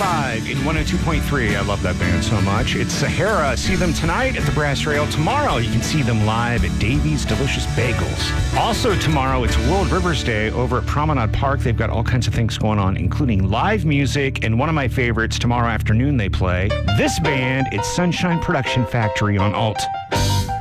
live in 102.3. I love that band so much. It's Sahara. See them tonight at the Brass Rail. Tomorrow, you can see them live at Davy's Delicious Bagels. Also tomorrow, it's World Rivers Day over at Promenade Park. They've got all kinds of things going on, including live music, and one of my favorites, tomorrow afternoon they play this band. It's Sunshine Production Factory on Alt.